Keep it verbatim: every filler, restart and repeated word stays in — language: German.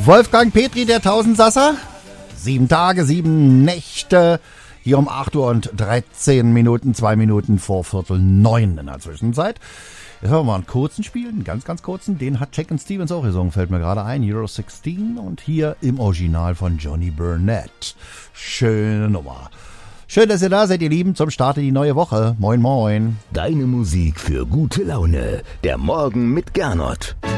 Wolfgang Petri, der Tausendsasser. Sieben Tage, sieben Nächte. Hier um acht Uhr und dreizehn Minuten, zwei Minuten vor Viertel neun in der Zwischenzeit. Jetzt haben wir mal einen kurzen Spiel, einen ganz, ganz kurzen. Den hat Checkin' Stevens auch gesungen, fällt mir gerade ein. Euro sechzehn und hier im Original von Johnny Burnett. Schöne Nummer. Schön, dass ihr da seid, ihr Lieben, zum Start in die neue Woche. Moin, moin. Deine Musik für gute Laune. Der Morgen mit Gernot.